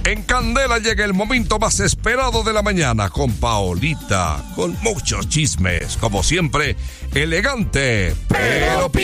En Candela llega el momento más esperado de la mañana con Paolita, con muchos chismes, como siempre, elegante, pero